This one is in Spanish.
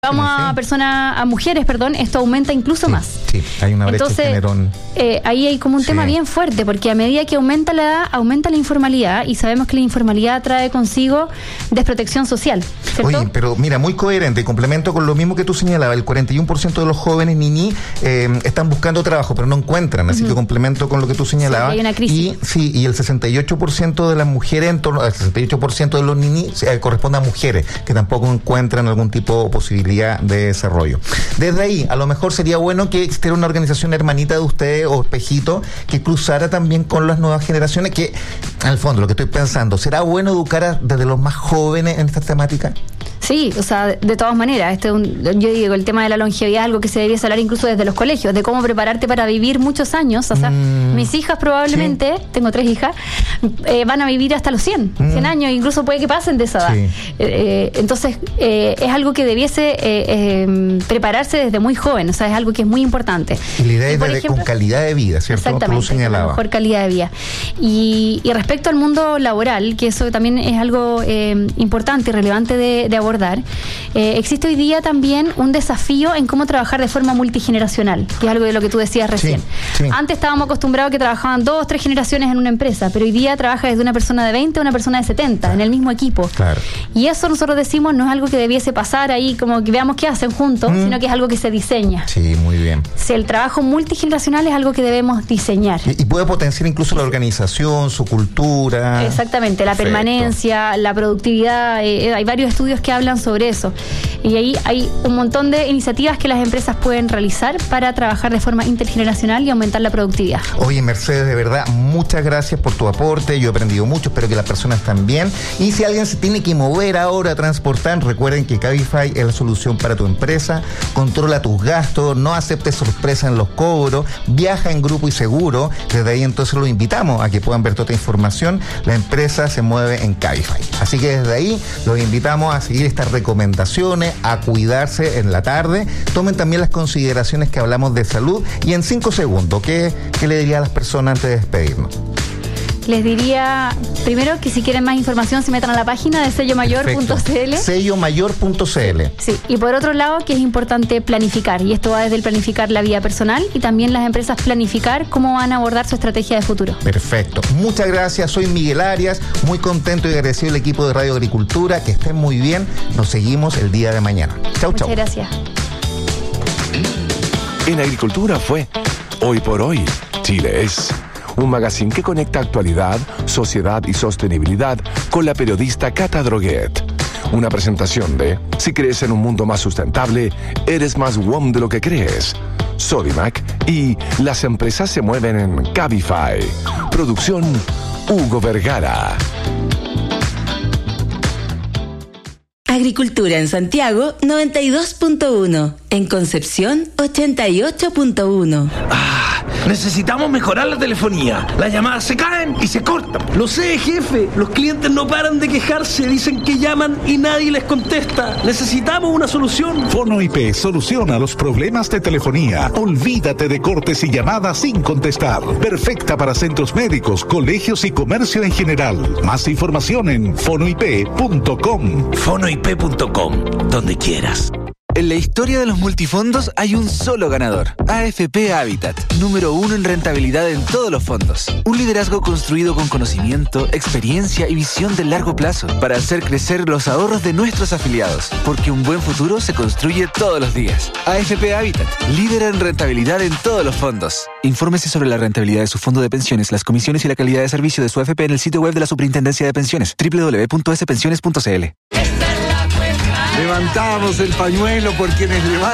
Vamos a mujeres, esto aumenta incluso más. Sí, hay una brecha de género. Ahí hay como un tema bien fuerte, porque a medida que aumenta la edad, aumenta la informalidad, y sabemos que la informalidad trae consigo desprotección social, ¿cierto? Oye, pero mira, muy coherente, complemento con lo mismo que tú señalabas, el 41% de los jóvenes niní están buscando trabajo, pero no encuentran, así que complemento con lo que tú señalabas. Sí, hay una crisis. Y el 68% de las mujeres, en torno al 68% de los niní corresponde a mujeres, que tampoco encuentran algún tipo de posibilidad de desarrollo. Desde ahí, a lo mejor sería bueno que existiera una organización hermanita de ustedes o espejito que cruzara también con las nuevas generaciones, que al fondo lo que estoy pensando, ¿será bueno educar desde los más jóvenes en esta temática? Sí, o sea, de todas maneras, yo digo, el tema de la longevidad es algo que se debería hablar incluso desde los colegios, de cómo prepararte para vivir muchos años. O sea, mis hijas probablemente, tengo 3 hijas, van a vivir hasta los 100 años, incluso puede que pasen de esa edad. Sí. Entonces, es algo que debiese prepararse desde muy joven, o sea, es algo que es muy importante. Y la idea es con calidad de vida, ¿cierto? Exactamente, tú lo señalabas. Mejor calidad de vida. Y respecto al mundo laboral, que eso también es algo importante y relevante de abordar, existe hoy día también un desafío en cómo trabajar de forma multigeneracional, que es algo de lo que tú decías recién. Sí. Antes estábamos acostumbrados a que trabajaban 2 o 3 generaciones en una empresa, pero hoy día trabaja desde una persona de 20 a una persona de 70, en el mismo equipo. Claro. Y eso nosotros decimos no es algo que debiese pasar ahí como que veamos qué hacen juntos, sino que es algo que se diseña. Sí, muy bien. Si el trabajo multigeneracional es algo que debemos diseñar. Y puede potenciar incluso la organización, su cultura. Exactamente, la permanencia, la productividad, hay varios estudios que hablan sobre eso. Y ahí hay un montón de iniciativas que las empresas pueden realizar para trabajar de forma intergeneracional y aumentar la productividad. Oye, Mercedes, de verdad, muchas gracias por tu aporte. Yo he aprendido mucho, espero que las personas también. Y si alguien se tiene que mover ahora, transportar, recuerden que Cabify es la solución para tu empresa. Controla tus gastos, no aceptes sorpresa en los cobros, viaja en grupo y seguro. Desde ahí entonces los invitamos a que puedan ver toda esta información. La empresa se mueve en Cabify. Así que desde ahí los invitamos a seguir estas recomendaciones, a cuidarse en la tarde. Tomen también las consideraciones que hablamos de salud. Y en 5 segundos, ¿qué le diría a las personas antes de despedirnos? Les diría, primero, que si quieren más información se metan a la página de sellomayor.cl. Sellomayor.cl. Sí, y por otro lado, que es importante planificar, y esto va desde el planificar la vida personal y también las empresas planificar cómo van a abordar su estrategia de futuro. Perfecto. Muchas gracias, soy Miguel Arias, muy contento y agradecido al equipo de Radio Agricultura, que estén muy bien, nos seguimos el día de mañana. Chau, chau. Muchas gracias. En Agricultura fue Hoy por Hoy, Chile es un magazine que conecta actualidad, sociedad y sostenibilidad con la periodista Cata Droguet. Una presentación de Si crees en un mundo más sustentable, eres más WOM de lo que crees. Sodimac y Las empresas se mueven en Cabify. Producción Hugo Vergara. Agricultura en Santiago 92.1, en Concepción 88.1. Necesitamos mejorar la telefonía. Las llamadas se caen y se cortan. Lo sé, jefe. Los clientes no paran de quejarse. Dicen que llaman y nadie les contesta. Necesitamos una solución. FonoIP soluciona los problemas de telefonía. Olvídate de cortes y llamadas sin contestar. Perfecta para centros médicos, colegios y comercio en general. Más información en fonoip.com. Fonoip.com, donde quieras. En la historia de los multifondos hay un solo ganador, AFP Habitat, número 1 en rentabilidad en todos los fondos. Un liderazgo construido con conocimiento, experiencia y visión de largo plazo para hacer crecer los ahorros de nuestros afiliados, porque un buen futuro se construye todos los días. AFP Habitat, líder en rentabilidad en todos los fondos. Infórmese sobre la rentabilidad de su fondo de pensiones, las comisiones y la calidad de servicio de su AFP en el sitio web de la Superintendencia de Pensiones, www.spensiones.cl. Levantamos el pañuelo por quienes levantan.